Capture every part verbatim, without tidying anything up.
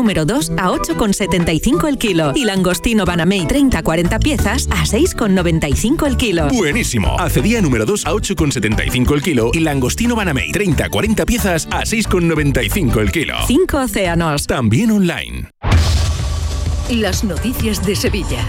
número dos a ocho con setenta y cinco el kilo. Y langostino Banamey treinta a cuarenta piezas a seis con noventa y cinco el kilo. ¡Buenísimo! Accedía número dos a ocho con setenta y cinco el kilo y langostino Banamey treinta a cuarenta piezas a seis con noventa y cinco el kilo. Cinco océanos. También online. Las noticias de Sevilla.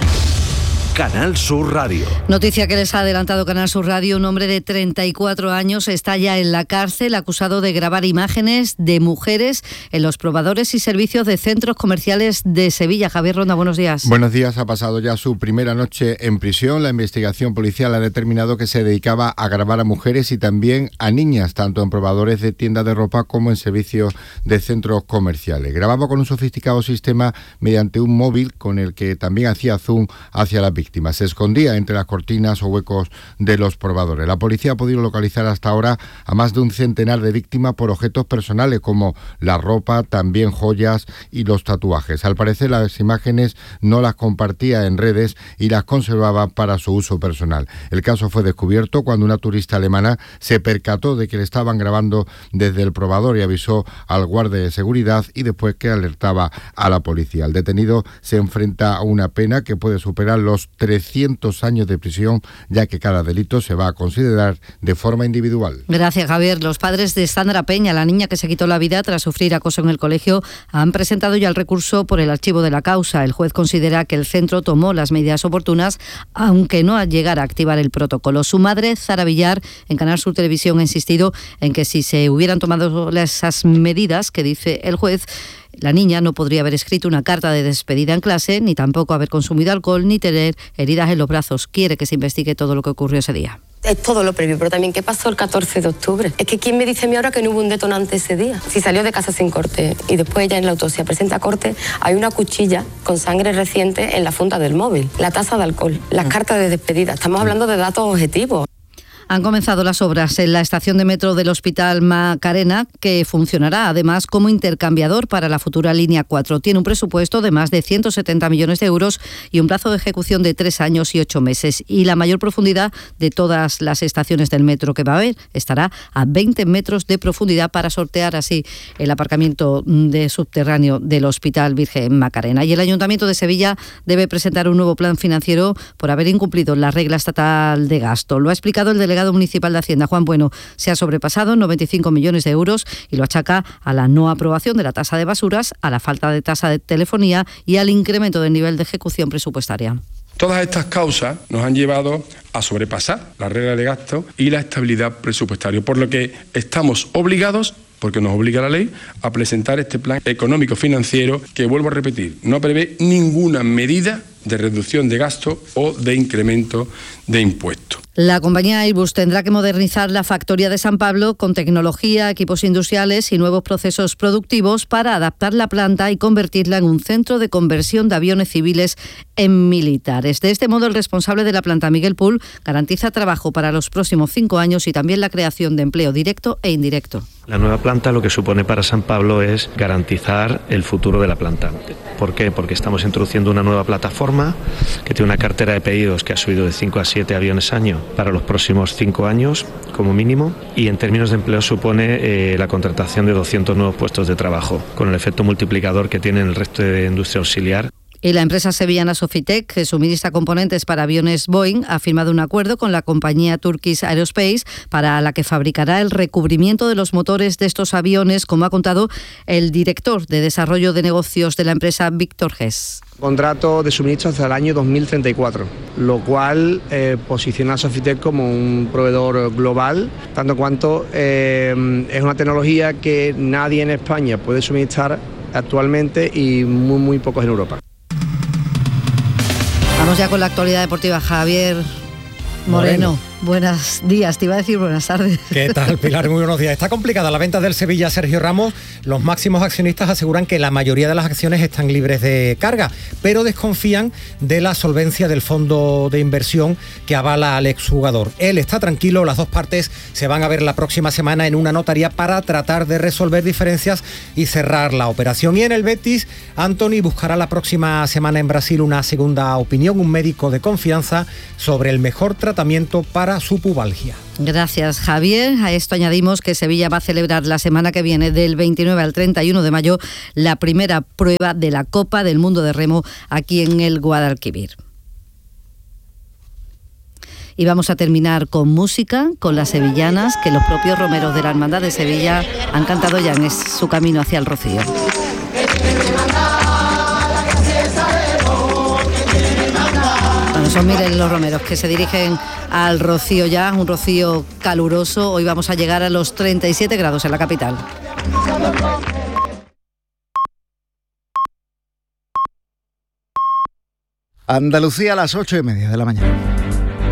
Canal Sur Radio. Noticia que les ha adelantado Canal Sur Radio. Un hombre de treinta y cuatro años está ya en la cárcel acusado de grabar imágenes de mujeres en los probadores y servicios de centros comerciales de Sevilla. Javier Ronda, buenos días. Buenos días. Ha pasado ya su primera noche en prisión. La investigación policial ha determinado que se dedicaba a grabar a mujeres y también a niñas, tanto en probadores de tiendas de ropa como en servicios de centros comerciales. Grababa con un sofisticado sistema mediante un móvil con el que también hacía zoom hacia las víctimas. Se escondía entre las cortinas o huecos de los probadores. La policía ha podido localizar hasta ahora a más de un centenar de víctimas por objetos personales como la ropa, también joyas y los tatuajes. Al parecer las imágenes no las compartía en redes y las conservaba para su uso personal. El caso fue descubierto cuando una turista alemana se percató de que le estaban grabando desde el probador y avisó al guardia de seguridad y después que alertaba a la policía. El detenido se enfrenta a una pena que puede superar los trescientos años de prisión, ya que cada delito se va a considerar de forma individual. Gracias, Javier. Los padres de Sandra Peña, la niña que se quitó la vida tras sufrir acoso en el colegio, han presentado ya el recurso por el archivo de la causa. El juez considera que el centro tomó las medidas oportunas, aunque no al llegar a activar el protocolo. Su madre, Zara Villar, en Canal Sur Televisión, ha insistido en que si se hubieran tomado esas medidas que dice el juez, la niña no podría haber escrito una carta de despedida en clase, ni tampoco haber consumido alcohol, ni tener heridas en los brazos. Quiere que se investigue todo lo que ocurrió ese día. Es todo lo previo, pero también ¿qué pasó el catorce de octubre? Es que ¿quién me dice a mí ahora que no hubo un detonante ese día? Si salió de casa sin corte y después ella en la autopsia presenta corte, hay una cuchilla con sangre reciente en la funda del móvil, la tasa de alcohol, las cartas de despedida. Estamos hablando de datos objetivos. Han comenzado las obras en la estación de metro del Hospital Macarena, que funcionará además como intercambiador para la futura línea cuatro. Tiene un presupuesto de más de ciento setenta millones de euros y un plazo de ejecución de tres años y ocho meses. Y la mayor profundidad de todas las estaciones del metro que va a haber estará a veinte metros de profundidad para sortear así el aparcamiento de subterráneo del Hospital Virgen Macarena. Y el Ayuntamiento de Sevilla debe presentar un nuevo plan financiero por haber incumplido la regla estatal de gasto. Lo ha explicado el delegado municipal de Hacienda, Juan Bueno. Se ha sobrepasado noventa y cinco millones de euros y lo achaca a la no aprobación de la tasa de basuras, a la falta de tasa de telefonía y al incremento del nivel de ejecución presupuestaria. Todas estas causas nos han llevado a sobrepasar la regla de gasto y la estabilidad presupuestaria, por lo que estamos obligados, porque nos obliga la ley, a presentar este plan económico financiero que, vuelvo a repetir, no prevé ninguna medida de reducción de gasto o de incremento de impuestos. La compañía Airbus tendrá que modernizar la factoría de San Pablo con tecnología, equipos industriales y nuevos procesos productivos para adaptar la planta y convertirla en un centro de conversión de aviones civiles en militares. De este modo, el responsable de la planta, Miguel Pool, garantiza trabajo para los próximos cinco años y también la creación de empleo directo e indirecto. La nueva planta lo que supone para San Pablo es garantizar el futuro de la planta. ¿Por qué? Porque estamos introduciendo una nueva plataforma que tiene una cartera de pedidos que ha subido de cinco a siete aviones año para los próximos cinco años como mínimo, y en términos de empleo supone eh, la contratación de doscientos nuevos puestos de trabajo, con el efecto multiplicador que tiene en el resto de industria auxiliar. Y la empresa sevillana Sofitec, que suministra componentes para aviones Boeing, ha firmado un acuerdo con la compañía Turkish Aerospace para la que fabricará el recubrimiento de los motores de estos aviones, como ha contado el director de desarrollo de negocios de la empresa, Víctor Gess. Contrato de suministro hasta el año dos mil treinta y cuatro, lo cual eh, posiciona a Sofitec como un proveedor global, tanto cuanto eh, es una tecnología que nadie en España puede suministrar actualmente y muy, muy pocos en Europa. Vamos ya con la actualidad deportiva. Javier Moreno. Moreno. Buenos días, te iba a decir buenas tardes. ¿Qué tal, Pilar? Muy buenos días. Está complicada la venta del Sevilla, Sergio Ramos. Los máximos accionistas aseguran que la mayoría de las acciones están libres de carga, pero desconfían de la solvencia del fondo de inversión que avala al exjugador. Él está tranquilo, las dos partes se van a ver la próxima semana en una notaría para tratar de resolver diferencias y cerrar la operación. Y en el Betis, Antony buscará la próxima semana en Brasil una segunda opinión, un médico de confianza, sobre el mejor tratamiento para para su pubalgia. Gracias, Javier. A esto añadimos que Sevilla va a celebrar la semana que viene, del veintinueve al treinta y uno de mayo, la primera prueba de la Copa del Mundo de Remo aquí en el Guadalquivir. Y vamos a terminar con música, con las sevillanas, que los propios romeros de la Hermandad de Sevilla han cantado ya en su camino hacia el Rocío. Bueno, son miren los romeros que se dirigen al Rocío ya, un Rocío caluroso. Hoy vamos a llegar a los treinta y siete grados en la capital. Andalucía a las ocho y media de la mañana.